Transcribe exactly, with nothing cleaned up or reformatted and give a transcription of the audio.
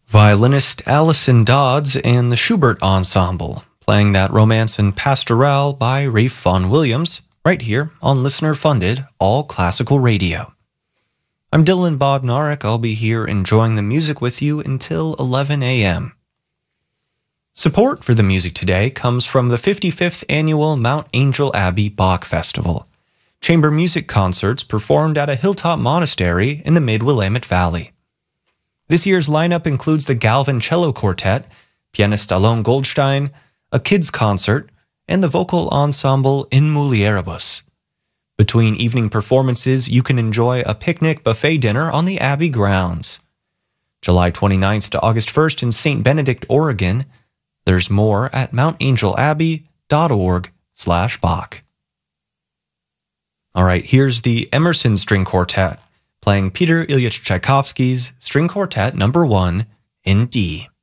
Violinist Alison Dodds and the Schubert Ensemble, playing that Romance and Pastoral by Ralph Vaughan Williams, right here on listener-funded All Classical Radio. I'm Dylan Bodnarik. I'll be here enjoying the music with you until eleven a.m. Support for the music today comes from the fifty-fifth Annual Mount Angel Abbey Bach Festival, chamber music concerts performed at a hilltop monastery in the mid-Willamette Valley. This year's lineup includes the Galvin Cello Quartet, pianist Alon Goldstein, a kids' concert, and the vocal ensemble In Mulieribus. Between evening performances, you can enjoy a picnic buffet dinner on the Abbey grounds. July twenty-ninth to August first in Saint Benedict, Oregon. There's more at mountangelabbey.org slash Bach. All right, here's the Emerson String Quartet, playing Peter Ilyich Tchaikovsky's String Quartet Number one in D.